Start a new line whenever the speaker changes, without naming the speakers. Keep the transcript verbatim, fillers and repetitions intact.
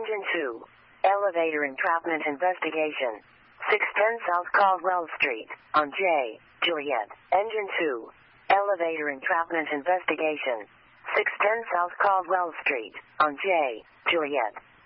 Engine two. Elevator entrapment investigation. six ten South Caldwell Street, on J. Juliet. Engine two. Elevator entrapment investigation. six ten South Caldwell Street, on J. Juliet.